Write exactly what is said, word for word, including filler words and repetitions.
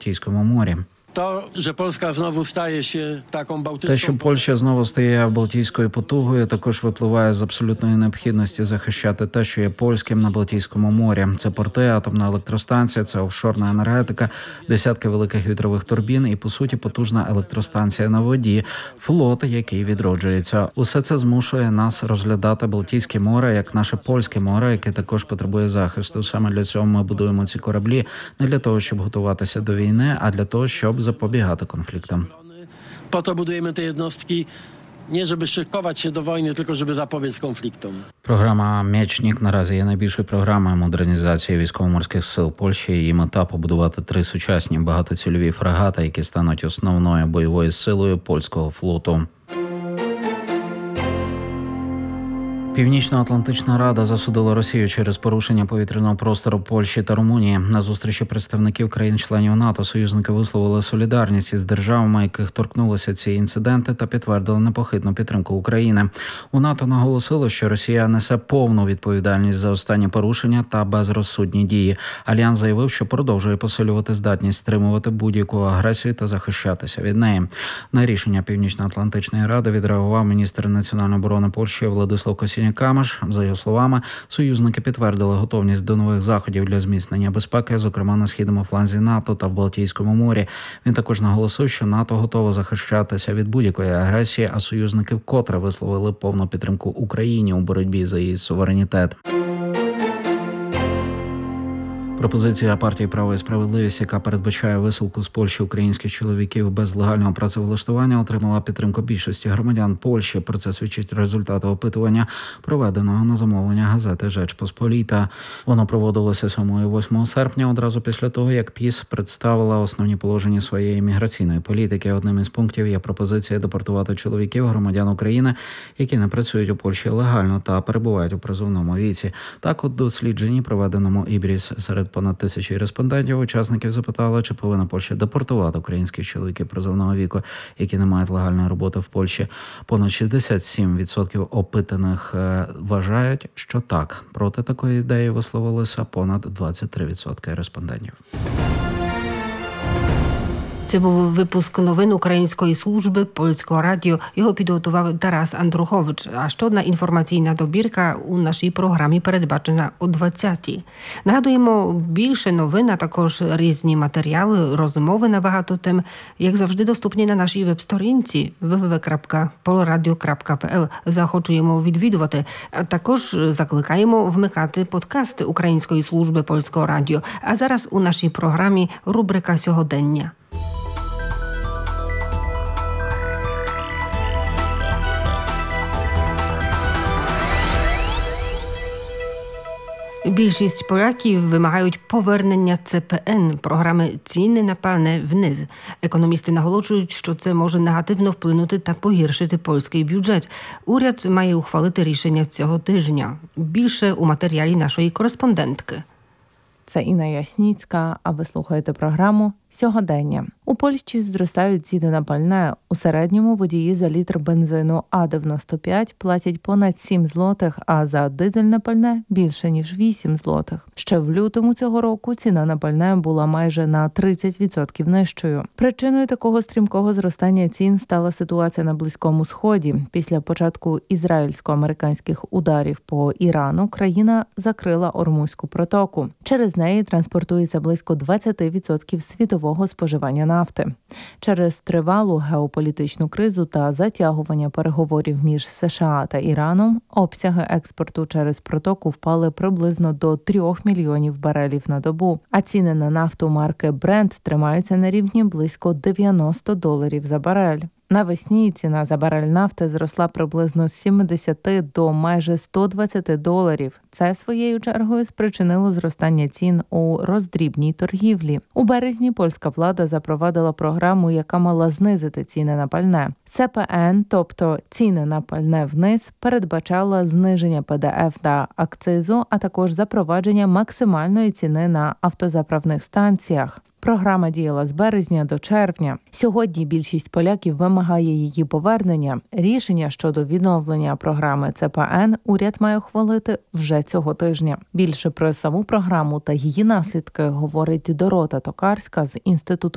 Балтійському морі. To, że Polska znowu staje się taką bałtycką... Те, що Польща знову стає Балтійською потугою, також випливає з абсолютної необхідності захищати те, що є польським на Балтійському морі. Це порти, атомна електростанція, це офшорна енергетика, десятки великих вітрових турбін і, по суті, потужна електростанція на воді, флот, який відроджується. Усе це змушує нас розглядати Балтійське море як наше польське море, яке також потребує захисту. Саме для цього ми будуємо ці кораблі не для того, щоб готуватися до війни, а для того, щоб запобігати конфліктам. Po to budujemy te jednostki, nie żeby szykować się do wojny, tylko żeby zapobiec konfliktom. Програма «Мечник» наразі є найбільшою програмою модернізації військово-морських сил Польщі. Її мета – побудувати три сучасні багатоцільові фрегати, які стануть основною бойовою силою польського флоту. Північно-Атлантична Рада засудила Росію через порушення повітряного простору Польщі та Румунії. На зустрічі представників країн-членів НАТО союзники висловили солідарність із державами, яких торкнулися ці інциденти, та підтвердили непохитну підтримку України. У НАТО наголосило, що Росія несе повну відповідальність за останні порушення та безрозсудні дії. Альянс заявив, що продовжує посилювати здатність стримувати будь-яку агресію та захищатися від неї. На рішення Північно-Атлантичної Ради відреагував міністр національної оборони Польщі Владислав Косіньяк. Камаш. За його словами, союзники підтвердили готовність до нових заходів для зміцнення безпеки, зокрема на східному фланзі НАТО та в Балтійському морі. Він також наголосив, що НАТО готово захищатися від будь-якої агресії, а союзники вкотре висловили повну підтримку Україні у боротьбі за її суверенітет. Пропозиція партії «Право і справедливість», яка передбачає висилку з Польщі українських чоловіків без легального працевлаштування, отримала підтримку більшості громадян Польщі. Про це свідчать результати опитування, проведеного на замовлення газети «Жечпосполіта». Воно проводилося сьомого і восьмого серпня, одразу після того, як ПІС представила основні положення своєї міграційної політики. Одним із пунктів є пропозиція депортувати чоловіків, громадян України, які не працюють у Польщі легально та перебувають у призовному віці. Так, у дослідженні, проведеному ІБРІС серед понад тисячі респондентів, учасників запитали, чи повинна Польща депортувати українських чоловіків призовного віку, які не мають легальної роботи в Польщі. Понад шістдесят сім відсотків опитаних вважають, що так. Проти такої ідеї висловилося понад двадцять три відсотки респондентів. Це був випуск новин Української служби Польського радіо. Його підготував Тарас Андрухович. А ще одна інформаційна добірка у нашій програмі передбачена о двадцятій. Нагадуємо, більше новин, а також різні матеріали, розмови на багато тем, як завжди, доступні на нашій веб-сторінці дабл ю дабл ю дабл ю крапка polradio крапка пі ел. Заохочуємо відвідувати. А також закликаємо вмикати подкасти Української служби Польського радіо. А зараз у нашій програмі рубрика «Сьогодення». Більшість поляків вимагають повернення це пе ен – програми «Ціни на пальне вниз». Економісти наголошують, що це може негативно вплинути та погіршити польський бюджет. Уряд має ухвалити рішення цього тижня. Більше у матеріалі нашої кореспондентки. Це Інна Ясніцька, а ви слухаєте програму «Сьогодення». У Польщі зростають ціни на пальне. У середньому водії за літр бензину А дев'яносто п'ять платять понад сім злотих, а за дизельне пальне – більше, ніж вісім злотих. Ще в лютому цього року ціна на пальне була майже на тридцять відсотків нижчою. Причиною такого стрімкого зростання цін стала ситуація на Близькому Сході. Після початку ізраїльсько-американських ударів по Ірану країна закрила Ормузьку протоку. Через неї транспортується близько двадцять відсотків світового споживання нафти. Через тривалу геополітичну кризу та затягування переговорів між США та Іраном обсяги експорту через протоку впали приблизно до трьох мільйонів барелів на добу, а ціни на нафту марки Brent тримаються на рівні близько дев'яносто доларів за барель. Навесні ціна за барель нафти зросла приблизно з сімдесяти до майже сто двадцяти доларів. Це своєю чергою спричинило зростання цін у роздрібній торгівлі. У березні польська влада запровадила програму, яка мала знизити ціни на пальне. це пе ен, тобто ціни на пальне вниз, передбачала зниження пе де еф та акцизу, а також запровадження максимальної ціни на автозаправних станціях. Програма діяла з березня до червня. Сьогодні більшість поляків вимагає її повернення. Рішення щодо відновлення програми це пе ен уряд має ухвалити вже цього тижня. Більше про саму програму та її наслідки говорить Дорота Токарська з Інституту